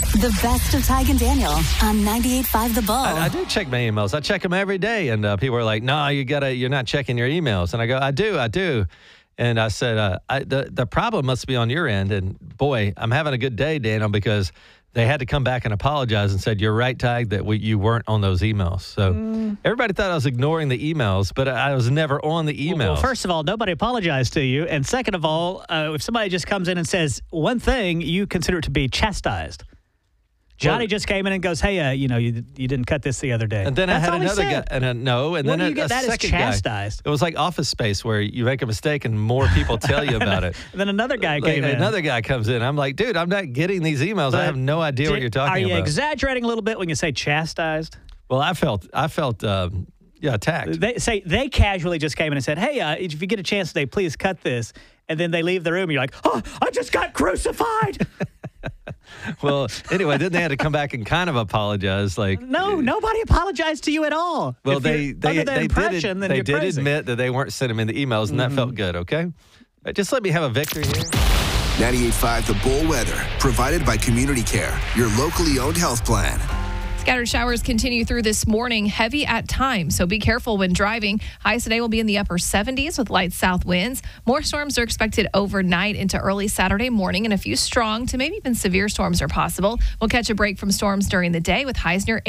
The best of Tig and Daniel on 98.5 The Bull. I do check my emails. I check them every day, and people are like, "No, you're not checking your emails." And I go, "I do." And I said, "The problem must be on your end." And boy, I'm having a good day, Daniel, because they had to come back and apologize and said, "You're right, Tig, that you weren't on those emails." So everybody thought I was ignoring the emails, but I was never on the emails. Well, first of all, nobody apologized to you, and second of all, if somebody just comes in and says one thing, you consider it to be chastised. Johnny just came in and goes, "Hey, you didn't cut this the other day." And then That's I had all he another said. guy, and then a that is second chastised. guy. It was like Office Space where you make a mistake and more people tell you about it. And then another guy came in. Another guy comes in. I'm like, dude, I'm not getting these emails. I have no idea what you're talking about. Are you exaggerating a little bit when you say chastised? Well, I felt attacked. They casually just came in and said, "Hey, if you get a chance today, please cut this." And then they leave the room. And you're like, "Oh, I just got crucified." Well, anyway, then they had to come back and kind of apologize. Like, no, nobody apologized to you at all. Well, If they under the impression, then you're did crazy. admit that they weren't sending me the emails, and that felt good. Okay, just let me have a victory here. 98.5 The Bull weather, provided by Community Care, your locally owned health plan. Scattered showers continue through this morning, heavy at times, so be careful when driving. Highs today will be in the upper 70s with light south winds. More storms are expected overnight into early Saturday morning, and a few strong to maybe even severe storms are possible. We'll catch a break from storms during the day with highs near